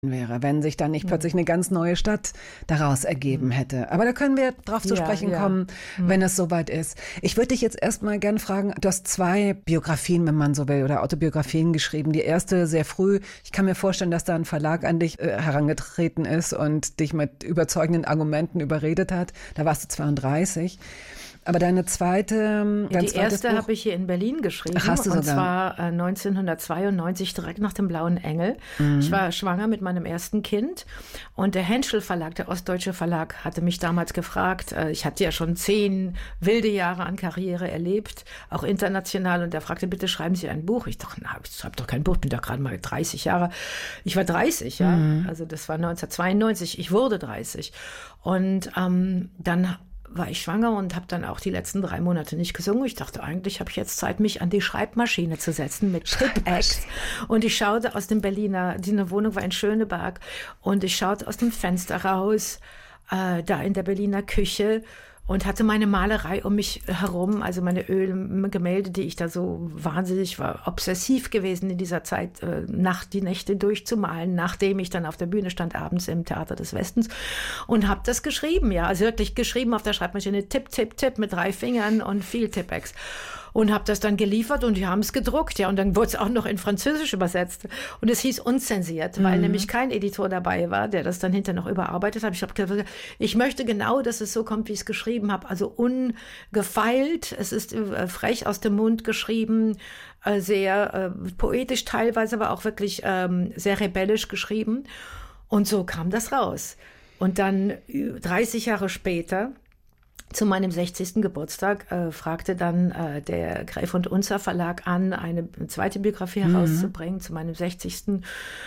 wäre, wenn sich dann nicht plötzlich eine ganz neue Stadt daraus ergeben hätte. Aber da können wir drauf zu sprechen kommen, wenn es soweit ist. Ich würde dich jetzt erstmal gern fragen, du hast 2 Biografien, wenn man so will, oder Autobiografien geschrieben. Die erste sehr früh. Ich kann mir vorstellen, dass da ein Verlag an dich herangetreten ist und dich mit überzeugenden Argumenten überredet hat. Da warst du 32. Aber deine zweite, die erste habe ich hier in Berlin geschrieben. Ach, hast du sogar? Und zwar 1992, direkt nach dem Blauen Engel. Ich war schwanger mit meinem ersten Kind und der Henschel Verlag, der Ostdeutsche Verlag, hatte mich damals gefragt. Ich hatte ja schon 10 wilde Jahre an Karriere erlebt, auch international. Und er fragte, bitte schreiben Sie ein Buch. Ich dachte, ich habe doch kein Buch, ich bin doch gerade mal 30 Jahre. Ich war 30, ja. Also das war 1992. Ich wurde 30. Und dann war ich schwanger und habe dann auch die letzten 3 Monate nicht gesungen. Ich dachte, eigentlich habe ich jetzt Zeit, mich an die Schreibmaschine zu setzen mit Tipp-Ex. Und ich schaute aus dem Berliner, die Wohnung war in Schöneberg, und ich schaute aus dem Fenster raus, da in der Berliner Küche, und hatte meine Malerei um mich herum, also meine Ölgemälde, die ich da so wahnsinnig war, obsessiv gewesen in dieser Zeit, die Nächte durchzumalen, nachdem ich dann auf der Bühne stand, abends im Theater des Westens, und habe das geschrieben, ja, also wirklich geschrieben auf der Schreibmaschine, Tipp, Tipp, Tipp, mit 3 Fingern und viel Tippex. Und habe das dann geliefert und die haben es gedruckt, ja, und dann wurde es auch noch in Französisch übersetzt. Und es hieß unzensiert, weil nämlich kein Editor dabei war, der das dann hinterher noch überarbeitet hat. Ich habe gesagt, ich möchte genau, dass es so kommt, wie ich es geschrieben habe, also ungefeilt. Es ist frech aus dem Mund geschrieben, sehr poetisch teilweise, aber auch wirklich sehr rebellisch geschrieben. Und so kam das raus. Und dann 30 Jahre später, zu meinem 60. Geburtstag fragte dann der Gräf und Unzer Verlag an, eine zweite Biografie herauszubringen zu meinem 60.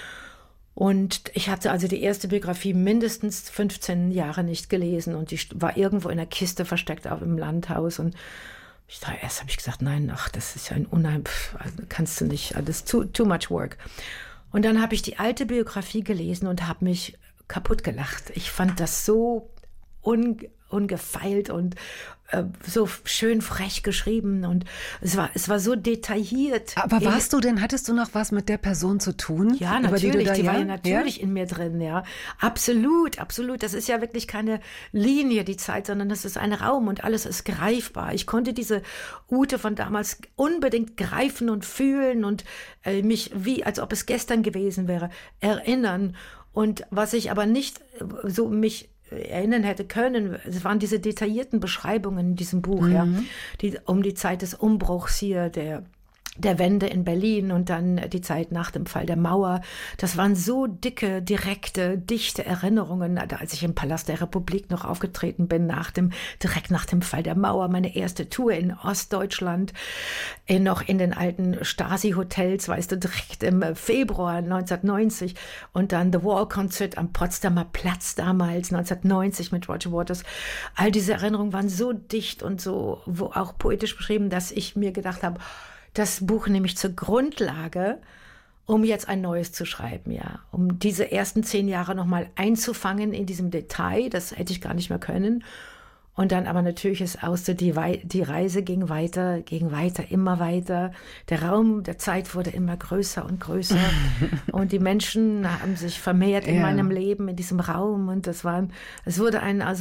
Und ich hatte also die erste Biografie mindestens 15 Jahre nicht gelesen und die war irgendwo in einer Kiste versteckt auf im Landhaus. Und erst habe ich gesagt, nein, das ist ja ein kannst du nicht, das ist too much work. Und dann habe ich die alte Biografie gelesen und habe mich kaputt gelacht. Ich fand das so ungefeilt und so schön frech geschrieben, und es war so detailliert. Aber hattest du noch was mit der Person zu tun? Ja, natürlich, die war ja natürlich in mir drin, ja. Absolut, absolut. Das ist ja wirklich keine Linie, die Zeit, sondern das ist ein Raum und alles ist greifbar. Ich konnte diese Ute von damals unbedingt greifen und fühlen und mich, wie als ob es gestern gewesen wäre, erinnern. Und was ich aber nicht so mich erinnern hätte können, es waren diese detaillierten Beschreibungen in diesem Buch, ja, die um die Zeit des Umbruchs hier, der Wende in Berlin und dann die Zeit nach dem Fall der Mauer. Das waren so dicke, direkte, dichte Erinnerungen, als ich im Palast der Republik noch aufgetreten bin, direkt nach dem Fall der Mauer, meine erste Tour in Ostdeutschland, noch in den alten Stasi-Hotels, weißt du, direkt im Februar 1990, und dann The Wall-Konzert am Potsdamer Platz damals, 1990 mit Roger Waters. All diese Erinnerungen waren so dicht und so auch poetisch beschrieben, dass ich mir gedacht habe, das Buch nehme ich zur Grundlage, um jetzt ein neues zu schreiben, ja. Um diese ersten 10 Jahre nochmal einzufangen in diesem Detail, das hätte ich gar nicht mehr können. Und dann aber natürlich die Reise ging weiter, immer weiter. Der Raum der Zeit wurde immer größer und größer. Und die Menschen haben sich vermehrt in meinem Leben, in diesem Raum. Und es wurde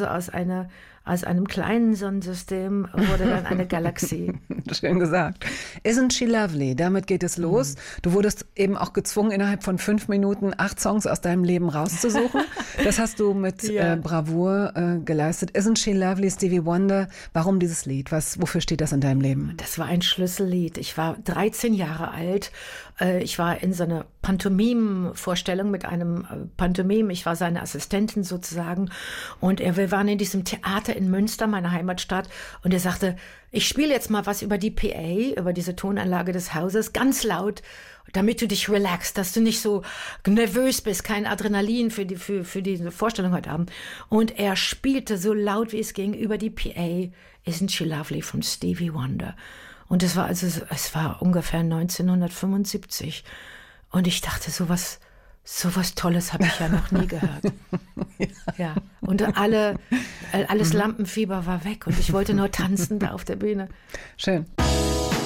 aus einem kleinen Sonnensystem wurde dann eine Galaxie. Schön gesagt. Isn't She Lovely? Damit geht es los. Du wurdest eben auch gezwungen, innerhalb von 5 Minuten 8 Songs aus deinem Leben rauszusuchen. Das hast du mit Bravour geleistet. Isn't She Lovely, Stevie Wonder. Warum dieses Lied? Wofür steht das in deinem Leben? Das war ein Schlüssellied. Ich war 13 Jahre alt. Ich war in so einer Pantomime-Vorstellung mit einem Pantomime. Ich war seine Assistentin sozusagen. Und wir waren in diesem Theater in Münster, meiner Heimatstadt. Und er sagte, ich spiele jetzt mal was über die PA, über diese Tonanlage des Hauses, ganz laut, damit du dich relaxst, dass du nicht so nervös bist, kein Adrenalin für diese Vorstellung heute Abend. Und er spielte so laut, wie es ging, über die PA, Isn't She Lovely von Stevie Wonder. Und es war ungefähr 1975. Und ich dachte, sowas Tolles habe ich ja noch nie gehört. Ja. Und alles Lampenfieber war weg und ich wollte nur tanzen da auf der Bühne. Schön.